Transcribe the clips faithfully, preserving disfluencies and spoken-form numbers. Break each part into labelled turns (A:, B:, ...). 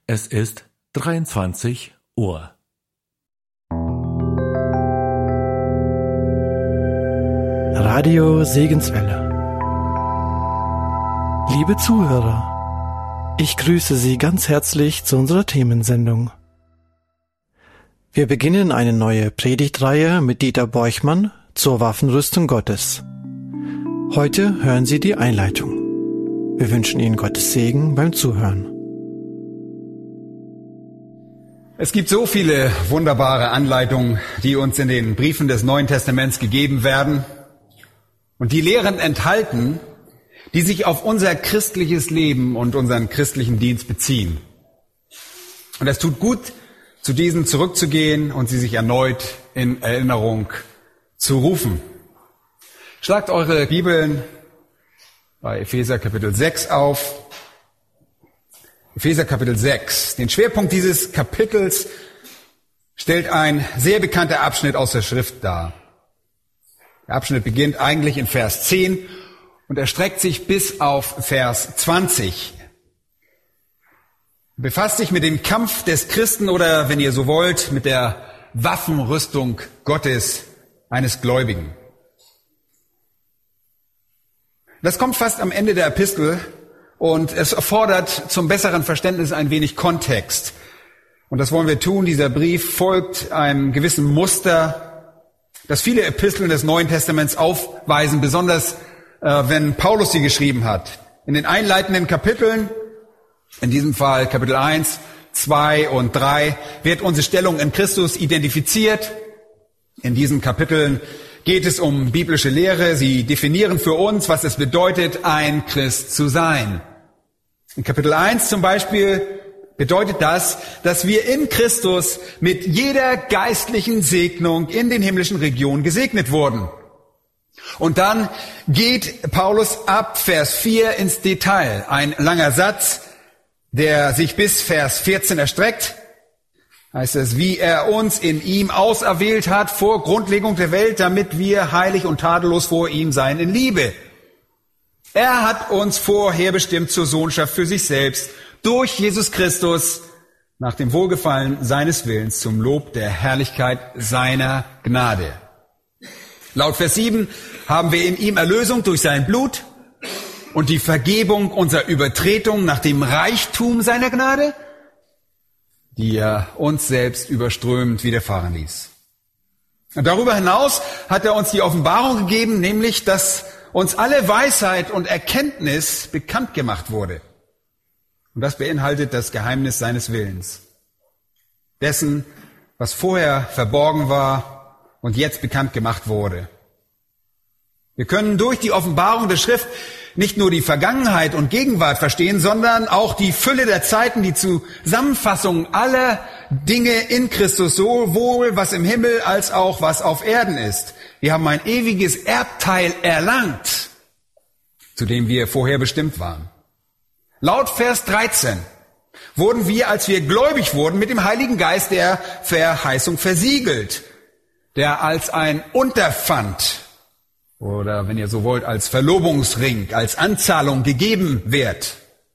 A: Es ist dreiundzwanzig Uhr.
B: Radio Segenswelle. Liebe Zuhörer, ich grüße Sie ganz herzlich zu unserer Themensendung. Wir beginnen eine neue Predigtreihe mit Dieter Borchmann zur Waffenrüstung Gottes. Heute hören Sie die Einleitung. Wir wünschen Ihnen Gottes Segen beim Zuhören.
C: Es gibt so viele wunderbare Anleitungen, die uns in den Briefen des Neuen Testaments gegeben werden und die Lehren enthalten, die sich auf unser christliches Leben und unseren christlichen Dienst beziehen. Und es tut gut, zu diesen zurückzugehen und sie sich erneut in Erinnerung zu rufen. Schlagt eure Bibeln bei Epheser Kapitel sechs auf. Epheser Kapitel sechs. Den Schwerpunkt dieses Kapitels stellt ein sehr bekannter Abschnitt aus der Schrift dar. Der Abschnitt beginnt eigentlich in Vers zehn und erstreckt sich bis auf Vers zwanzig. Er befasst sich mit dem Kampf des Christen oder, wenn ihr so wollt, mit der Waffenrüstung Gottes eines Gläubigen. Das kommt fast am Ende der Epistel. Und es erfordert zum besseren Verständnis ein wenig Kontext. Und das wollen wir tun. Dieser Brief folgt einem gewissen Muster, das viele Episteln des Neuen Testaments aufweisen, besonders äh, wenn Paulus sie geschrieben hat. In den einleitenden Kapiteln, in diesem Fall Kapitel eins, zwei und drei, wird unsere Stellung in Christus identifiziert. In diesen Kapiteln geht es um biblische Lehre. Sie definieren für uns, was es bedeutet, ein Christ zu sein. In Kapitel eins zum Beispiel bedeutet das, dass wir in Christus mit jeder geistlichen Segnung in den himmlischen Regionen gesegnet wurden. Und dann geht Paulus ab Vers vier ins Detail. Ein langer Satz, der sich bis Vers vierzehn erstreckt. Heißt es, wie er uns in ihm auserwählt hat vor Grundlegung der Welt, damit wir heilig und tadellos vor ihm seien in Liebe. Er hat uns vorherbestimmt zur Sohnschaft für sich selbst, durch Jesus Christus, nach dem Wohlgefallen seines Willens, zum Lob der Herrlichkeit seiner Gnade. Laut Vers sieben haben wir in ihm Erlösung durch sein Blut und die Vergebung unserer Übertretungen nach dem Reichtum seiner Gnade, die er uns selbst überströmend widerfahren ließ. Und darüber hinaus hat er uns die Offenbarung gegeben, nämlich, dass uns alle Weisheit und Erkenntnis bekannt gemacht wurde. Und das beinhaltet das Geheimnis seines Willens. Dessen, was vorher verborgen war und jetzt bekannt gemacht wurde. Wir können durch die Offenbarung der Schrift nicht nur die Vergangenheit und Gegenwart verstehen, sondern auch die Fülle der Zeiten, die Zusammenfassung aller Dinge in Christus, sowohl was im Himmel als auch was auf Erden ist. Wir haben ein ewiges Erbteil erlangt, zu dem wir vorher bestimmt waren. Laut Vers dreizehn wurden wir, als wir gläubig wurden, mit dem Heiligen Geist der Verheißung versiegelt, der als ein Unterpfand oder, wenn ihr so wollt, als Verlobungsring, als Anzahlung gegeben wird.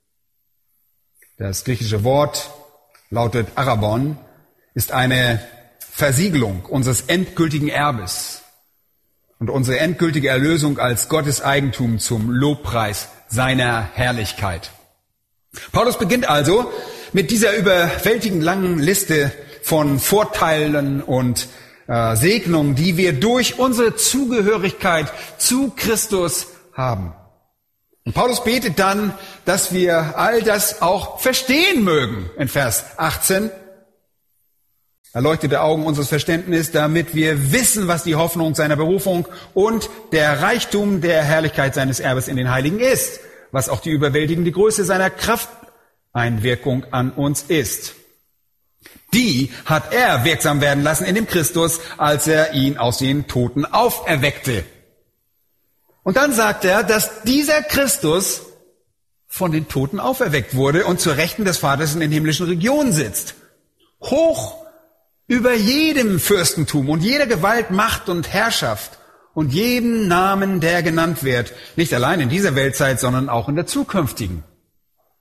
C: Das griechische Wort lautet Arrabon, ist eine Versiegelung unseres endgültigen Erbes und unsere endgültige Erlösung als Gottes Eigentum zum Lobpreis seiner Herrlichkeit. Paulus beginnt also mit dieser überwältigend langen Liste von Vorteilen und äh, Segnungen, die wir durch unsere Zugehörigkeit zu Christus haben. Und Paulus betet dann, dass wir all das auch verstehen mögen in Vers achtzehn. Erleuchtete Augen unseres Verständnisses, damit wir wissen, was die Hoffnung seiner Berufung und der Reichtum der Herrlichkeit seines Erbes in den Heiligen ist, was auch die überwältigende Größe seiner Krafteinwirkung an uns ist. Die hat er wirksam werden lassen in dem Christus, als er ihn aus den Toten auferweckte. Und dann sagt er, dass dieser Christus von den Toten auferweckt wurde und zur Rechten des Vaters in den himmlischen Regionen sitzt. Hoch über jedem Fürstentum und jeder Gewalt, Macht und Herrschaft und jedem Namen, der genannt wird. Nicht allein in dieser Weltzeit, sondern auch in der zukünftigen.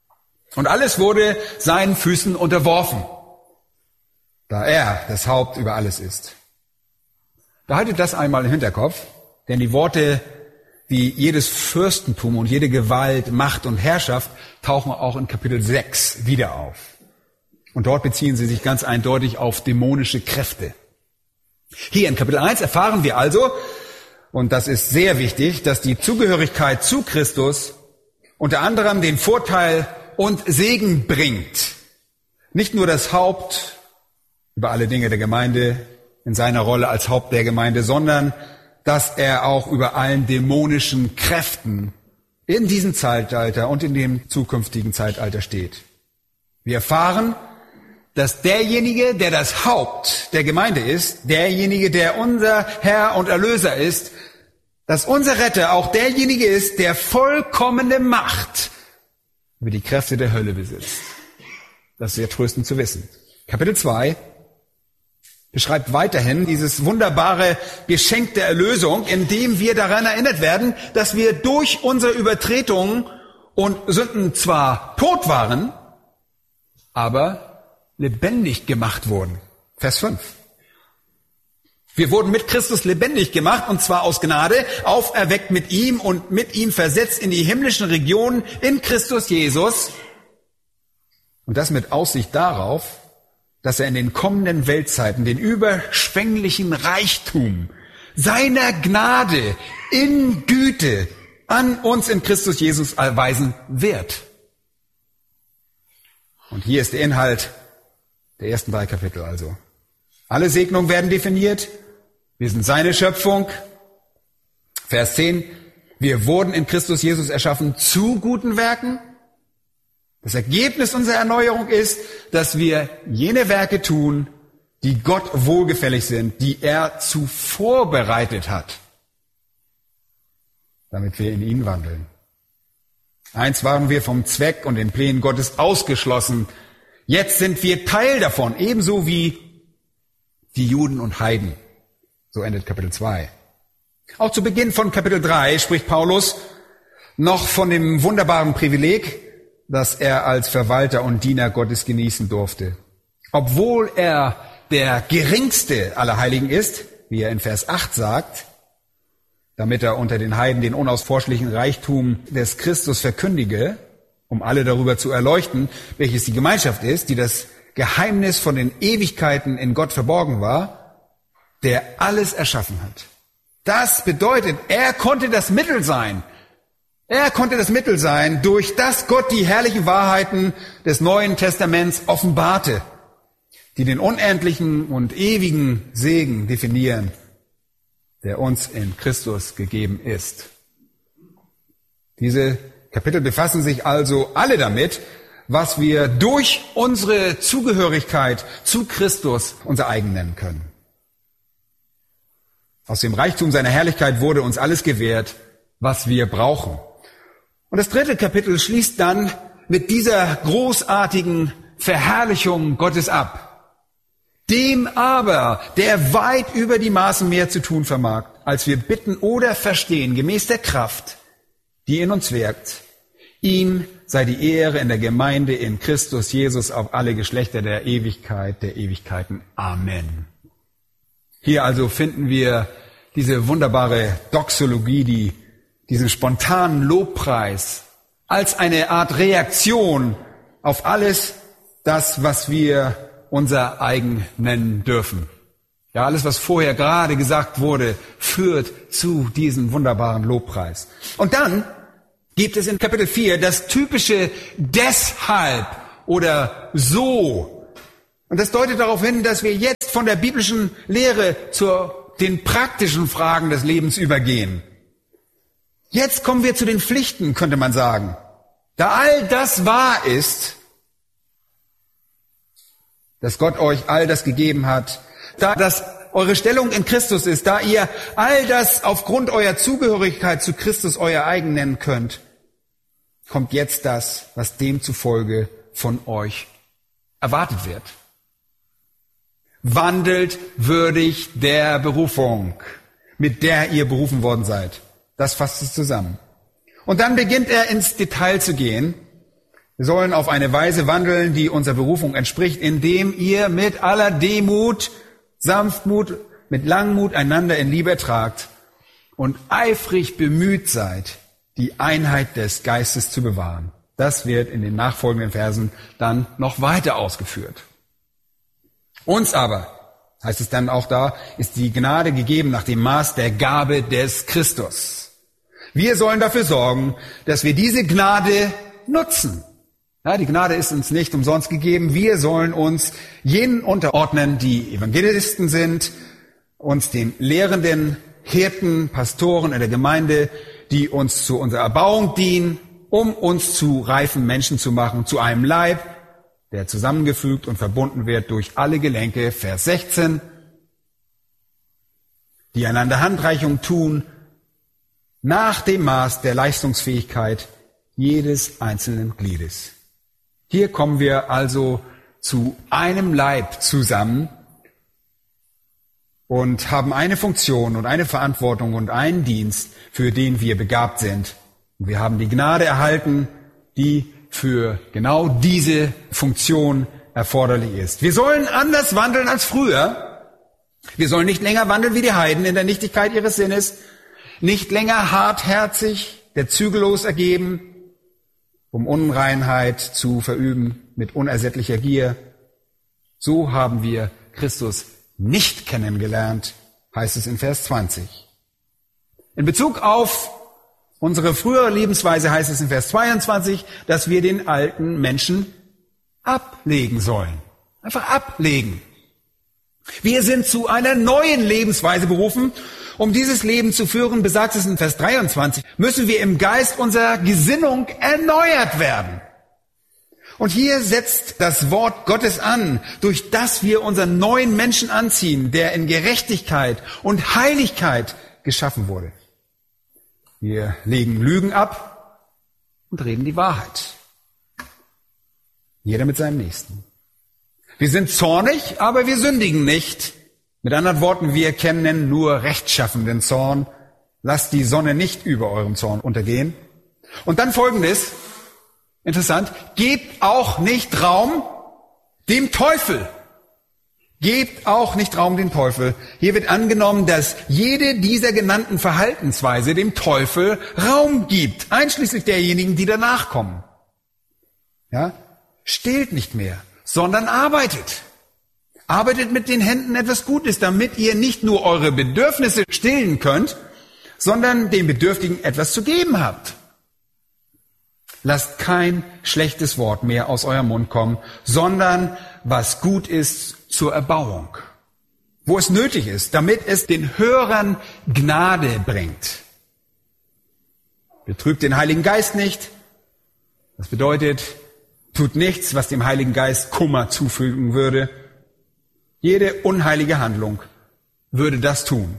C: Und alles wurde seinen Füßen unterworfen, da er das Haupt über alles ist. Behaltet das einmal im Hinterkopf, denn die Worte wie jedes Fürstentum und jede Gewalt, Macht und Herrschaft tauchen auch in Kapitel sechs wieder auf. Und dort beziehen sie sich ganz eindeutig auf dämonische Kräfte. Hier in Kapitel eins erfahren wir also, und das ist sehr wichtig, dass die Zugehörigkeit zu Christus unter anderem den Vorteil und Segen bringt. Nicht nur das Haupt über alle Dinge der Gemeinde in seiner Rolle als Haupt der Gemeinde, sondern dass er auch über allen dämonischen Kräften in diesem Zeitalter und in dem zukünftigen Zeitalter steht. Wir erfahren, dass derjenige, der das Haupt der Gemeinde ist, derjenige, der unser Herr und Erlöser ist, dass unser Retter auch derjenige ist, der vollkommene Macht über die Kräfte der Hölle besitzt. Das ist sehr tröstend zu wissen. Kapitel zwei beschreibt weiterhin dieses wunderbare Geschenk der Erlösung, in dem wir daran erinnert werden, dass wir durch unsere Übertretungen und Sünden zwar tot waren, aber lebendig gemacht wurden. Vers fünf. Wir wurden mit Christus lebendig gemacht, und zwar aus Gnade, auferweckt mit ihm und mit ihm versetzt in die himmlischen Regionen in Christus Jesus. Und das mit Aussicht darauf, dass er in den kommenden Weltzeiten den überschwänglichen Reichtum seiner Gnade in Güte an uns in Christus Jesus erweisen wird. Und hier ist der Inhalt der ersten drei Kapitel also. Alle Segnungen werden definiert. Wir sind seine Schöpfung. Vers zehn. Wir wurden in Christus Jesus erschaffen zu guten Werken. Das Ergebnis unserer Erneuerung ist, dass wir jene Werke tun, die Gott wohlgefällig sind, die er zuvor bereitet hat, damit wir in ihn wandeln. Einst waren wir vom Zweck und den Plänen Gottes ausgeschlossen. Jetzt sind wir Teil davon, ebenso wie die Juden und Heiden. So endet Kapitel zwei. Auch zu Beginn von Kapitel drei spricht Paulus noch von dem wunderbaren Privileg, das er als Verwalter und Diener Gottes genießen durfte. Obwohl er der geringste aller Heiligen ist, wie er in Vers acht sagt, damit er unter den Heiden den unausforschlichen Reichtum des Christus verkündige, um alle darüber zu erleuchten, welches die Gemeinschaft ist, die das Geheimnis von den Ewigkeiten in Gott verborgen war, der alles erschaffen hat. Das bedeutet, er konnte das Mittel sein. Er konnte das Mittel sein, durch das Gott die herrlichen Wahrheiten des Neuen Testaments offenbarte, die den unendlichen und ewigen Segen definieren, der uns in Christus gegeben ist. Diese Kapitel befassen sich also alle damit, was wir durch unsere Zugehörigkeit zu Christus unser eigen nennen können. Aus dem Reichtum seiner Herrlichkeit wurde uns alles gewährt, was wir brauchen. Und das dritte Kapitel schließt dann mit dieser großartigen Verherrlichung Gottes ab. Dem aber, der weit über die Maßen mehr zu tun vermag, als wir bitten oder verstehen, gemäß der Kraft, die in uns wirkt. Ihm sei die Ehre in der Gemeinde in Christus Jesus auf alle Geschlechter der Ewigkeit, der Ewigkeiten. Amen. Hier also finden wir diese wunderbare Doxologie, die diesen spontanen Lobpreis als eine Art Reaktion auf alles das, was wir unser eigen nennen dürfen. Ja, alles, was vorher gerade gesagt wurde, führt zu diesem wunderbaren Lobpreis. Und dann gibt es in Kapitel vier das typische deshalb oder so. Und das deutet darauf hin, dass wir jetzt von der biblischen Lehre zu den praktischen Fragen des Lebens übergehen. Jetzt kommen wir zu den Pflichten, könnte man sagen. Da all das wahr ist, dass Gott euch all das gegeben hat, da das eure Stellung in Christus ist, da ihr all das aufgrund eurer Zugehörigkeit zu Christus euer eigen nennen könnt, kommt jetzt das, was demzufolge von euch erwartet wird. Wandelt würdig der Berufung, mit der ihr berufen worden seid. Das fasst es zusammen. Und dann beginnt er ins Detail zu gehen, Wir sollen auf eine Weise wandeln, die unserer Berufung entspricht, indem ihr mit aller Demut, Sanftmut, mit Langmut einander in Liebe ertragt und eifrig bemüht seid, die Einheit des Geistes zu bewahren. Das wird in den nachfolgenden Versen dann noch weiter ausgeführt. Uns aber, heißt es dann auch da, ist die Gnade gegeben nach dem Maß der Gabe des Christus. Wir sollen dafür sorgen, dass wir diese Gnade nutzen. Ja, die Gnade ist uns nicht umsonst gegeben. Wir sollen uns jenen unterordnen, die Evangelisten sind, uns den lehrenden Hirten, Pastoren in der Gemeinde, die uns zu unserer Erbauung dienen, um uns zu reifen Menschen zu machen, zu einem Leib, der zusammengefügt und verbunden wird durch alle Gelenke, Vers sechzehn, die einander Handreichung tun, nach dem Maß der Leistungsfähigkeit jedes einzelnen Gliedes. Hier kommen wir also zu einem Leib zusammen und haben eine Funktion und eine Verantwortung und einen Dienst, für den wir begabt sind. Und wir haben die Gnade erhalten, die für genau diese Funktion erforderlich ist. Wir sollen anders wandeln als früher. Wir sollen nicht länger wandeln wie die Heiden in der Nichtigkeit ihres Sinnes, nicht länger hartherzig, der zügellos ergeben, um Unreinheit zu verüben mit unersättlicher Gier. So haben wir Christus nicht kennengelernt, heißt es in Vers zwanzig. In Bezug auf unsere frühere Lebensweise heißt es in Vers zweiundzwanzig, dass wir den alten Menschen ablegen sollen. Einfach ablegen. Wir sind zu einer neuen Lebensweise berufen. Um dieses Leben zu führen, besagt es in Vers dreiundzwanzig, müssen wir im Geist unserer Gesinnung erneuert werden. Und hier setzt das Wort Gottes an, durch das wir unseren neuen Menschen anziehen, der in Gerechtigkeit und Heiligkeit geschaffen wurde. Wir legen Lügen ab und reden die Wahrheit. Jeder mit seinem Nächsten. Wir sind zornig, aber wir sündigen nicht. Mit anderen Worten, wir kennen nur rechtschaffenden Zorn. Lasst die Sonne nicht über eurem Zorn untergehen. Und dann Folgendes, interessant, gebt auch nicht Raum dem Teufel. Gebt auch nicht Raum dem Teufel. Hier wird angenommen, dass jede dieser genannten Verhaltensweise dem Teufel Raum gibt, einschließlich derjenigen, die danach kommen. Ja? Stehlt nicht mehr, sondern arbeitet. Arbeitet mit den Händen etwas Gutes, damit ihr nicht nur eure Bedürfnisse stillen könnt, sondern den Bedürftigen etwas zu geben habt. Lasst kein schlechtes Wort mehr aus eurem Mund kommen, sondern was gut ist zur Erbauung, wo es nötig ist, damit es den Hörern Gnade bringt. Betrübt den Heiligen Geist nicht. Das bedeutet, tut nichts, was dem Heiligen Geist Kummer zufügen würde. Jede unheilige Handlung würde das tun.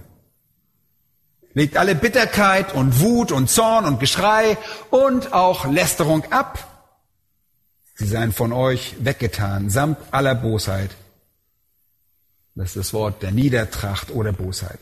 C: Legt alle Bitterkeit und Wut und Zorn und Geschrei und auch Lästerung ab. Sie seien von euch weggetan, samt aller Bosheit. Das ist das Wort der Niedertracht oder Bosheit.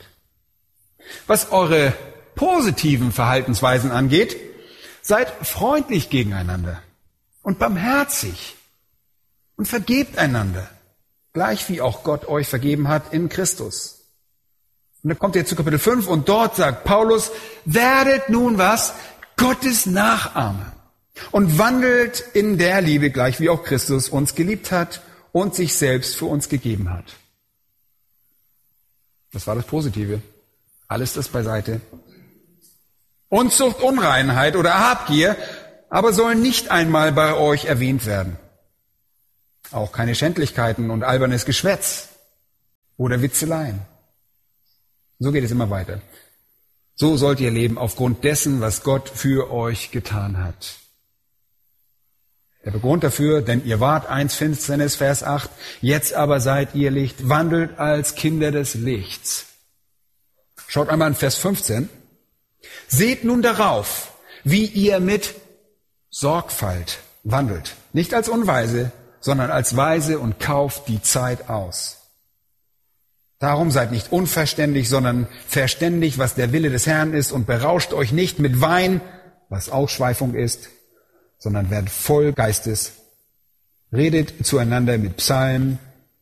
C: Was eure positiven Verhaltensweisen angeht, seid freundlich gegeneinander und barmherzig und vergebt einander. Gleich wie auch Gott euch vergeben hat in Christus. Und dann kommt ihr zu Kapitel fünf und dort sagt Paulus, werdet nun was? Gottes Nachahmer. Und wandelt in der Liebe, gleich wie auch Christus uns geliebt hat und sich selbst für uns gegeben hat. Das war das Positive. Alles das beiseite. Unzucht, Unreinheit oder Habgier aber sollen nicht einmal bei euch erwähnt werden. Auch keine Schändlichkeiten und albernes Geschwätz oder Witzeleien. So geht es immer weiter. So sollt ihr leben aufgrund dessen, was Gott für euch getan hat. Der Grund dafür, denn ihr wart einst Finsternis, Vers acht, jetzt aber seid ihr Licht, wandelt als Kinder des Lichts. Schaut einmal in Vers fünfzehn. Seht nun darauf, wie ihr mit Sorgfalt wandelt, nicht als Unweise, sondern als Weise und kauft die Zeit aus. Darum seid nicht unverständig, sondern verständig, was der Wille des Herrn ist, und berauscht euch nicht mit Wein, was Ausschweifung ist, sondern werdet voll Geistes. Redet zueinander mit Psalmen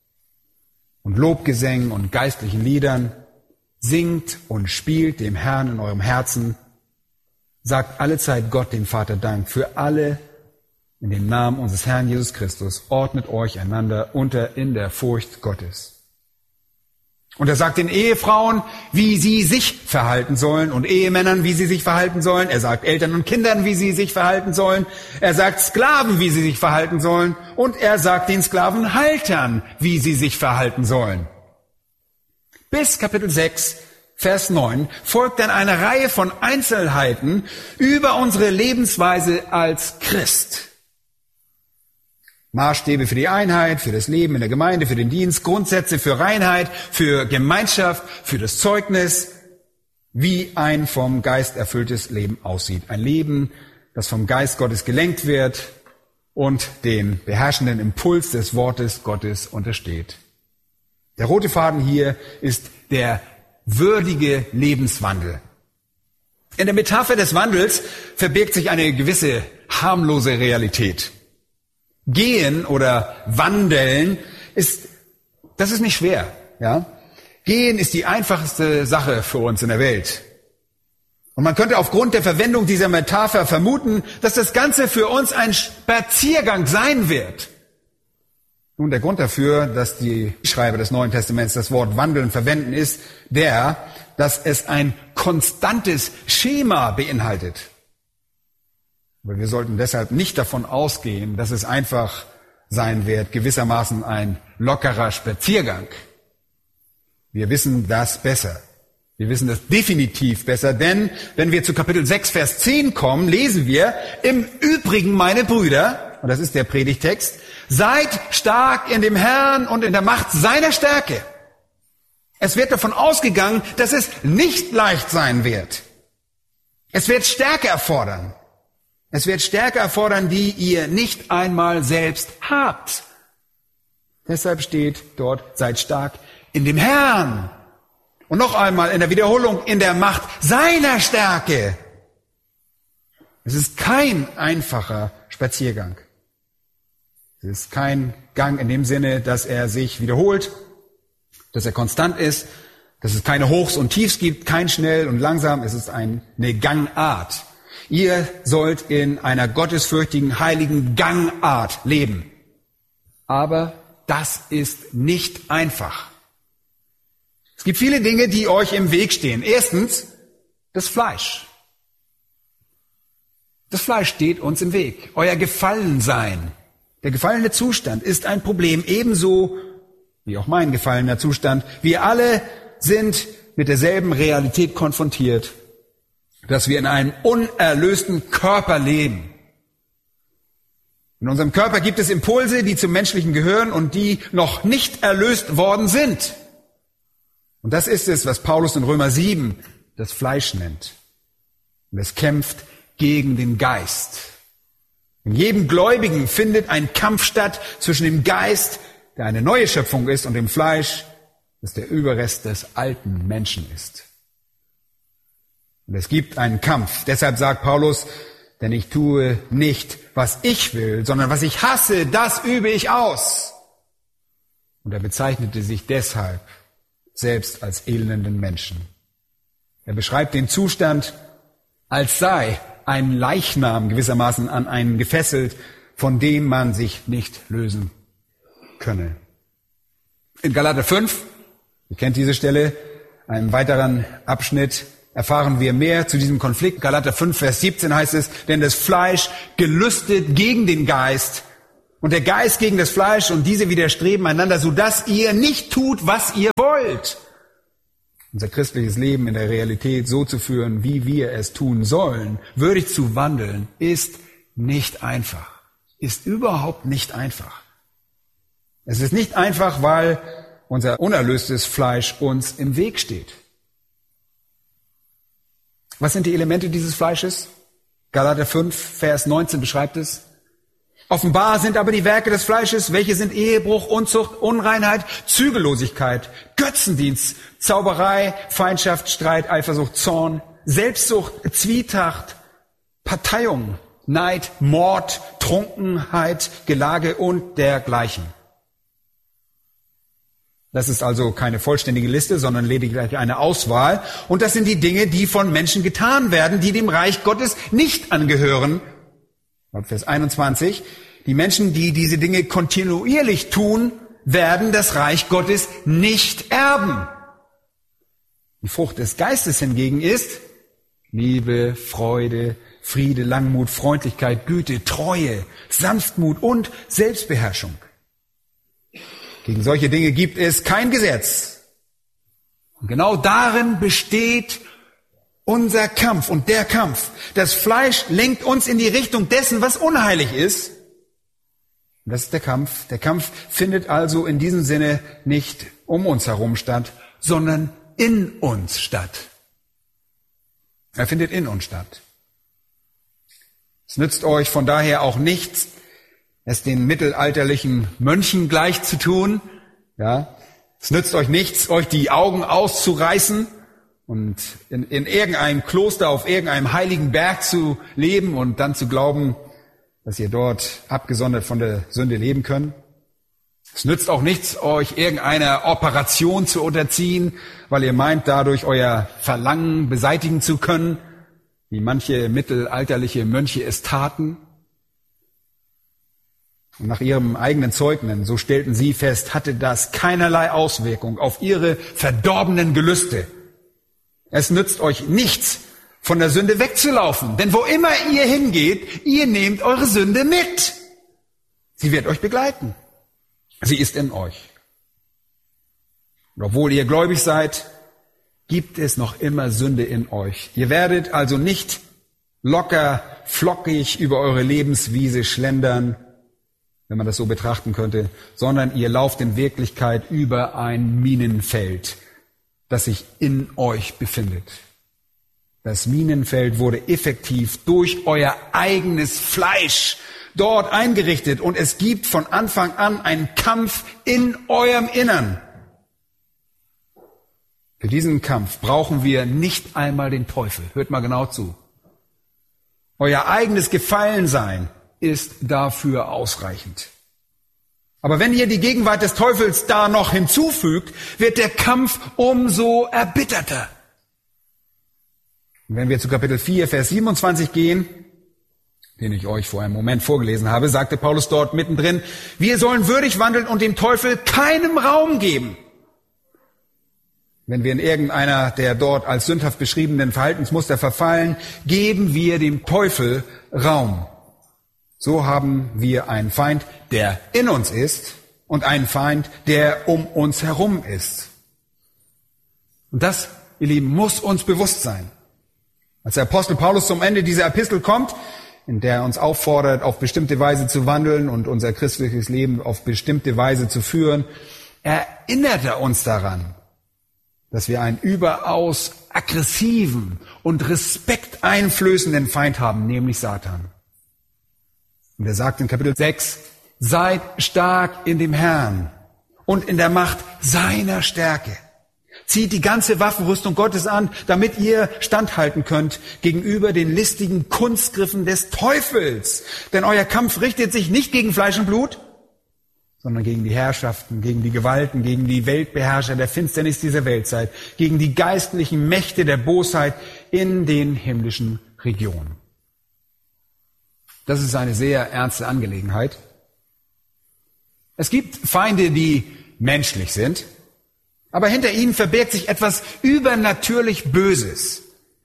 C: und Lobgesängen und geistlichen Liedern. Singt und spielt dem Herrn in eurem Herzen. Sagt allezeit Gott, dem Vater, Dank für alle in dem Namen unseres Herrn Jesus Christus. Ordnet euch einander unter in der Furcht Gottes. Und er sagt den Ehefrauen, wie sie sich verhalten sollen und Ehemännern, wie sie sich verhalten sollen. Er sagt Eltern und Kindern, wie sie sich verhalten sollen. Er sagt Sklaven, wie sie sich verhalten sollen. Und er sagt den Sklavenhaltern, wie sie sich verhalten sollen. Bis Kapitel sechs, Vers neun folgt dann eine Reihe von Einzelheiten über unsere Lebensweise als Christ. Maßstäbe für die Einheit, für das Leben in der Gemeinde, für den Dienst, Grundsätze für Reinheit, für Gemeinschaft, für das Zeugnis, wie ein vom Geist erfülltes Leben aussieht. Ein Leben, das vom Geist Gottes gelenkt wird und dem beherrschenden Impuls des Wortes Gottes untersteht. Der rote Faden hier ist der würdige Lebenswandel. In der Metapher des Wandels verbirgt sich eine gewisse harmlose Realität. Gehen oder wandeln ist, das ist nicht schwer, ja. Gehen ist die einfachste Sache für uns in der Welt. Und man könnte aufgrund der Verwendung dieser Metapher vermuten, dass das Ganze für uns ein Spaziergang sein wird. Nun, der Grund dafür, dass die Schreiber des Neuen Testaments das Wort wandeln verwenden, ist der, dass es ein konstantes Schema beinhaltet. Aber wir sollten deshalb nicht davon ausgehen, dass es einfach sein wird, gewissermaßen ein lockerer Spaziergang. Wir wissen das besser. Wir wissen das definitiv besser, denn wenn wir zu Kapitel sechs, Vers zehn kommen, lesen wir, im Übrigen, meine Brüder, und das ist der Predigtext, seid stark in dem Herrn und in der Macht seiner Stärke. Es wird davon ausgegangen, dass es nicht leicht sein wird. Es wird Stärke erfordern. Es wird Stärke erfordern, die ihr nicht einmal selbst habt. Deshalb steht dort, seid stark in dem Herrn. Und noch einmal in der Wiederholung, in der Macht seiner Stärke. Es ist kein einfacher Spaziergang. Es ist kein Gang in dem Sinne, dass er sich wiederholt, dass er konstant ist, dass es keine Hochs und Tiefs gibt, kein schnell und langsam. Es ist eine Gangart. Ihr sollt in einer gottesfürchtigen, heiligen Gangart leben. Aber das ist nicht einfach. Es gibt viele Dinge, die euch im Weg stehen. Erstens, das Fleisch. Das Fleisch steht uns im Weg. Euer Gefallensein, der gefallene Zustand ist ein Problem, ebenso wie auch mein gefallener Zustand. Wir alle sind mit derselben Realität konfrontiert, dass wir in einem unerlösten Körper leben. In unserem Körper gibt es Impulse, die zum Menschlichen gehören und die noch nicht erlöst worden sind. Und das ist es, was Paulus in Römer sieben das Fleisch nennt. Und es kämpft gegen den Geist. In jedem Gläubigen findet ein Kampf statt zwischen dem Geist, der eine neue Schöpfung ist, und dem Fleisch, das der Überrest des alten Menschen ist. Und es gibt einen Kampf. Deshalb sagt Paulus, denn ich tue nicht, was ich will, sondern was ich hasse, das übe ich aus. Und er bezeichnete sich deshalb selbst als elenden Menschen. Er beschreibt den Zustand, als sei ein Leichnam gewissermaßen an einen gefesselt, von dem man sich nicht lösen könne. In Galater fünf, ihr kennt diese Stelle, einem weiteren Abschnitt, erfahren wir mehr zu diesem Konflikt. Galater fünf, Vers siebzehn heißt es, denn das Fleisch gelüstet gegen den Geist und der Geist gegen das Fleisch und diese widerstreben einander, sodass ihr nicht tut, was ihr wollt. Unser christliches Leben in der Realität so zu führen, wie wir es tun sollen, würdig zu wandeln, ist nicht einfach. Ist überhaupt nicht einfach. Es ist nicht einfach, weil unser unerlöstes Fleisch uns im Weg steht. Was sind die Elemente dieses Fleisches? Galater fünf, Vers neunzehn beschreibt es. Offenbar sind aber die Werke des Fleisches, welche sind Ehebruch, Unzucht, Unreinheit, Zügellosigkeit, Götzendienst, Zauberei, Feindschaft, Streit, Eifersucht, Zorn, Selbstsucht, Zwietracht, Parteiung, Neid, Mord, Trunkenheit, Gelage und dergleichen. Das ist also keine vollständige Liste, sondern lediglich eine Auswahl. Und das sind die Dinge, die von Menschen getan werden, die dem Reich Gottes nicht angehören. Laut Vers einundzwanzig. Die Menschen, die diese Dinge kontinuierlich tun, werden das Reich Gottes nicht erben. Die Frucht des Geistes hingegen ist Liebe, Freude, Friede, Langmut, Freundlichkeit, Güte, Treue, Sanftmut und Selbstbeherrschung. Gegen solche Dinge gibt es kein Gesetz. Und genau darin besteht unser Kampf und der Kampf. Das Fleisch lenkt uns in die Richtung dessen, was unheilig ist. Und das ist der Kampf. Der Kampf findet also in diesem Sinne nicht um uns herum statt, sondern in uns statt. Er findet in uns statt. Es nützt euch von daher auch nichts, es den mittelalterlichen Mönchen gleich zu tun. Ja, es nützt euch nichts, euch die Augen auszureißen und in, in irgendeinem Kloster auf irgendeinem heiligen Berg zu leben und dann zu glauben, dass ihr dort abgesondert von der Sünde leben könnt. Es nützt auch nichts, euch irgendeiner Operation zu unterziehen, weil ihr meint, dadurch euer Verlangen beseitigen zu können, wie manche mittelalterliche Mönche es taten. Und nach ihrem eigenen Zeugnis, so stellten sie fest, hatte das keinerlei Auswirkung auf ihre verdorbenen Gelüste. Es nützt euch nichts, von der Sünde wegzulaufen, denn wo immer ihr hingeht, ihr nehmt eure Sünde mit. Sie wird euch begleiten. Sie ist in euch. Und obwohl ihr gläubig seid, gibt es noch immer Sünde in euch. Ihr werdet also nicht locker, flockig über eure Lebenswiese schlendern, wenn man das so betrachten könnte, sondern ihr lauft in Wirklichkeit über ein Minenfeld, das sich in euch befindet. Das Minenfeld wurde effektiv durch euer eigenes Fleisch dort eingerichtet und es gibt von Anfang an einen Kampf in eurem Innern. Für diesen Kampf brauchen wir nicht einmal den Teufel. Hört mal genau zu. Euer eigenes Gefallensein ist dafür ausreichend. Aber wenn ihr die Gegenwart des Teufels da noch hinzufügt, wird der Kampf umso erbitterter. Und wenn wir zu Kapitel vier, Vers siebenundzwanzig gehen, den ich euch vor einem Moment vorgelesen habe, sagte Paulus dort mittendrin, wir sollen würdig wandeln und dem Teufel keinem Raum geben. Wenn wir in irgendeiner der dort als sündhaft beschriebenen Verhaltensmuster verfallen, geben wir dem Teufel Raum. So haben wir einen Feind, der in uns ist und einen Feind, der um uns herum ist. Und das, ihr Lieben, muss uns bewusst sein. Als der Apostel Paulus zum Ende dieser Epistel kommt, in der er uns auffordert, auf bestimmte Weise zu wandeln und unser christliches Leben auf bestimmte Weise zu führen, erinnert er uns daran, dass wir einen überaus aggressiven und respekteinflößenden Feind haben, nämlich Satan. Und er sagt in Kapitel sechs, seid stark in dem Herrn und in der Macht seiner Stärke. Zieht die ganze Waffenrüstung Gottes an, damit ihr standhalten könnt gegenüber den listigen Kunstgriffen des Teufels. Denn euer Kampf richtet sich nicht gegen Fleisch und Blut, sondern gegen die Herrschaften, gegen die Gewalten, gegen die Weltbeherrscher der Finsternis dieser Weltzeit, gegen die geistlichen Mächte der Bosheit in den himmlischen Regionen. Das ist eine sehr ernste Angelegenheit. Es gibt Feinde, die menschlich sind, aber hinter ihnen verbirgt sich etwas übernatürlich Böses.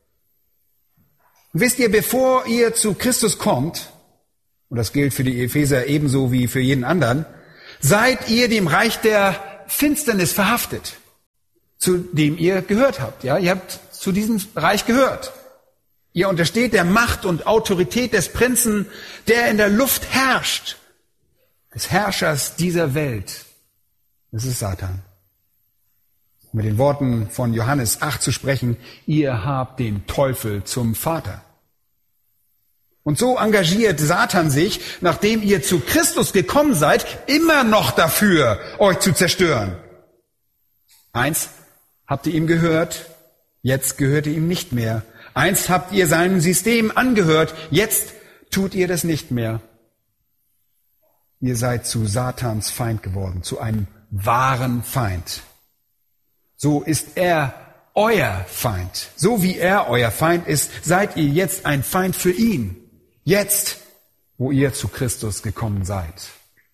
C: Wisst ihr, bevor ihr zu Christus kommt, und das gilt für die Epheser ebenso wie für jeden anderen, seid ihr dem Reich der Finsternis verhaftet, zu dem ihr gehört habt. Ja, ihr habt zu diesem Reich gehört. Ihr untersteht der Macht und Autorität des Prinzen, der in der Luft herrscht, des Herrschers dieser Welt. Das ist Satan. Um mit den Worten von Johannes acht zu sprechen, ihr habt den Teufel zum Vater. Und so engagiert Satan sich, nachdem ihr zu Christus gekommen seid, immer noch dafür, euch zu zerstören. Eins habt ihr ihm gehört, jetzt gehört ihr ihm nicht mehr. Eins habt ihr seinem System angehört, jetzt tut ihr das nicht mehr. Ihr seid zu Satans Feind geworden, zu einem wahren Feind. So ist er euer Feind. So wie er euer Feind ist, seid ihr jetzt ein Feind für ihn. Jetzt, wo ihr zu Christus gekommen seid.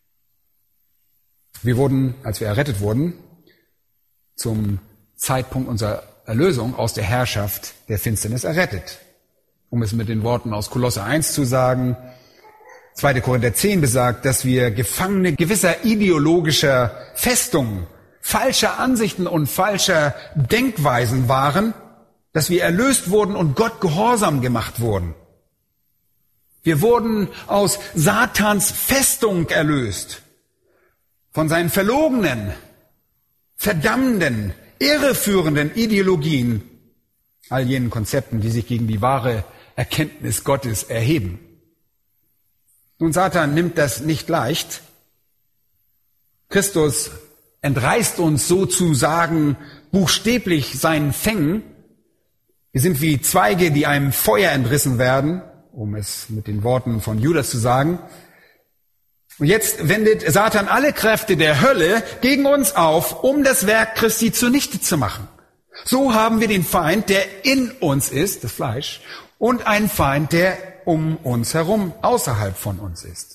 C: Wir wurden, als wir errettet wurden, zum Zeitpunkt unserer Erlösung aus der Herrschaft der Finsternis errettet. Um es mit den Worten aus Kolosser eins zu sagen, zweiter Korinther zehn besagt, dass wir Gefangene gewisser ideologischer Festungen, falscher Ansichten und falscher Denkweisen waren, dass wir erlöst wurden und Gott gehorsam gemacht wurden. Wir wurden aus Satans Festung erlöst, von seinen verlogenen, verdammenden, irreführenden Ideologien, all jenen Konzepten, die sich gegen die wahre Erkenntnis Gottes erheben. Nun, Satan nimmt das nicht leicht. Christus entreißt uns sozusagen buchstäblich seinen Fängen. Wir sind wie Zweige, die einem Feuer entrissen werden, um es mit den Worten von Judas zu sagen. Und jetzt wendet Satan alle Kräfte der Hölle gegen uns auf, um das Werk Christi zunichte zu machen. So haben wir den Feind, der in uns ist, das Fleisch, und einen Feind, der um uns herum, außerhalb von uns ist.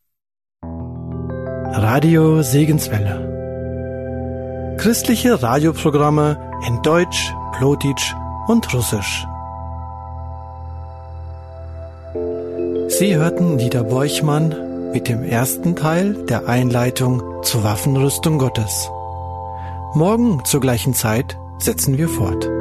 B: Radio Segenswelle. Christliche Radioprogramme in Deutsch, Plotitsch und Russisch. Sie hörten Dieter Borchmann mit dem ersten Teil der Einleitung zur Waffenrüstung Gottes. Morgen zur gleichen Zeit setzen wir fort.